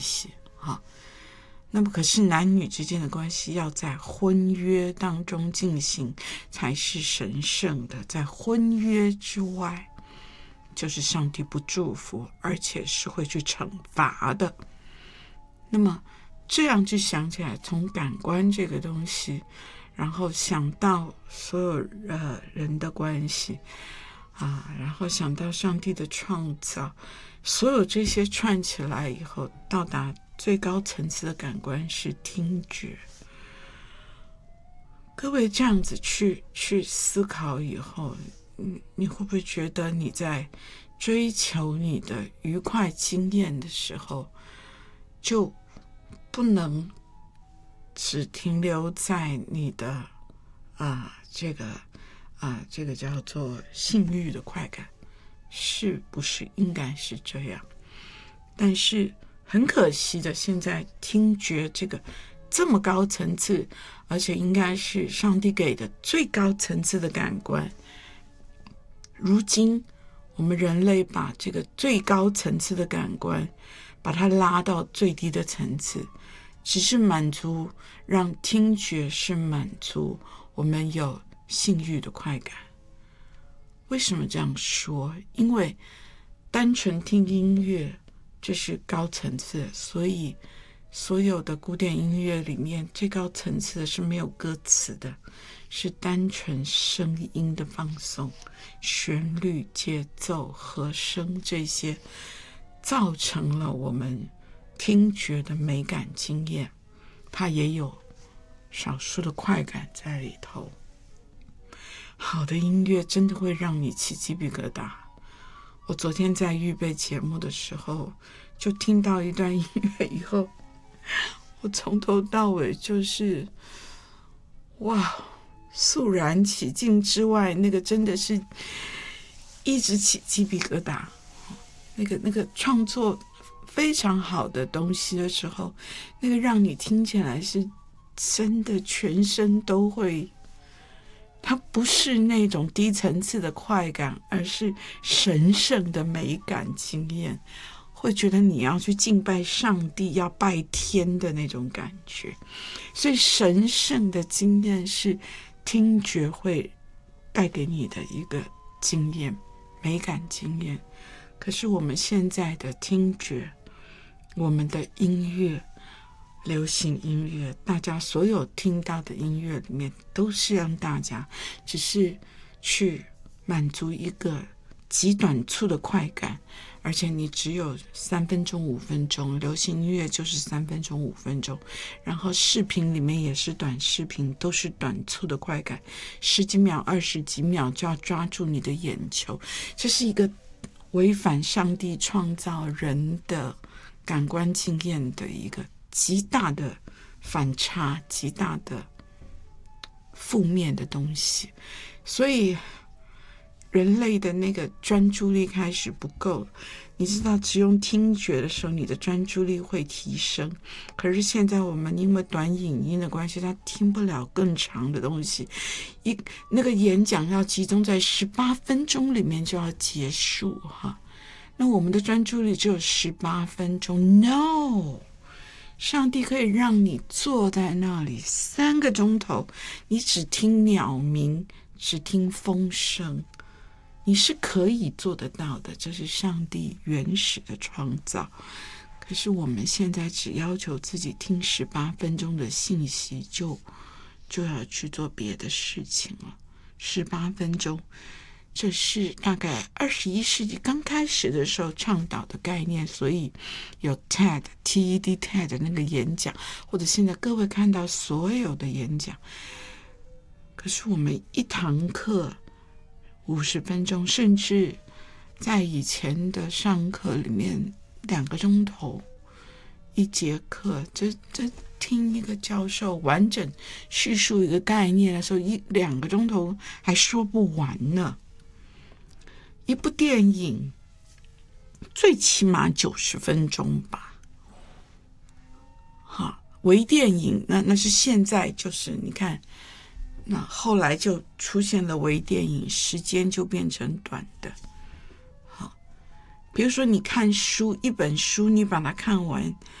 系哈。那么可是男女之间的关系要在婚约当中进行才是神圣的，在婚约之外就是上帝不祝福，而且是会去惩罚的。那么这样就想起来，从感官这个东西，然后想到所有人的关系然后想到上帝的创造，所有这些串起来以后，到达最高层次的感官是听觉。各位这样子去思考以后，你会不会觉得你在追求你的愉快经验的时候，就不能只停留在你的这个叫做性欲的快感，是不是应该是这样？但是很可惜的，现在听觉这个这么高层次，而且应该是上帝给的最高层次的感官，如今我们人类把这个最高层次的感官把它拉到最低的层次，只是满足，让听觉是满足我们有性欲的快感。为什么这样说？因为单纯听音乐这是高层次，所以所有的古典音乐里面最高层次的是没有歌词的，是单纯声音的放送，旋律、节奏、和声，这些造成了我们听觉的美感经验，它也有少数的快感在里头。好的音乐真的会让你起鸡皮疙瘩。我昨天在预备节目的时候，就听到一段音乐以后，我从头到尾就是哇，肃然起敬之外，那个真的是一直起鸡皮疙瘩。那个创作非常好的东西的时候，那个让你听起来是真的全身都会，它不是那种低层次的快感，而是神圣的美感经验，会觉得你要去敬拜上帝，要拜天的那种感觉。所以神圣的经验是听觉会带给你的一个经验，美感经验。可是我们现在的听觉，我们的音乐，流行音乐，大家所有听到的音乐里面，都是让大家只是去满足一个极短促的快感，而且你只有3分钟、5分钟，流行音乐就是3分钟、5分钟，然后视频里面也是短视频，都是短促的快感，10几秒、20几秒就要抓住你的眼球，这是一个违反上帝创造人的感官经验的一个极大的反差，极大的负面的东西。所以人类的那个专注力开始不够。你知道只用听觉的时候，你的专注力会提升，可是现在我们因为短影音的关系，他听不了更长的东西，那个演讲要集中在18分钟里面就要结束哈。那我们的专注力只有18分钟 ，no， 上帝可以让你坐在那里3个钟头，你只听鸟鸣，只听风声，你是可以做得到的，这是上帝原始的创造。可是我们现在只要求自己听18分钟的信息，就要去做别的事情了。18分钟，这是大概21世纪刚开始的时候倡导的概念，所以有 TED 那个演讲，或者现在各位看到所有的演讲。可是我们一堂课50分钟，甚至在以前的上课里面2个钟头一节课，这听一个教授完整叙述一个概念的时候，2个钟头还说不完呢。一部电影最起码90分钟吧，微电影那是现在，就是你看，那后来就出现了微电影，时间就变成短的。好，比如说你看书，一本书你把它看完，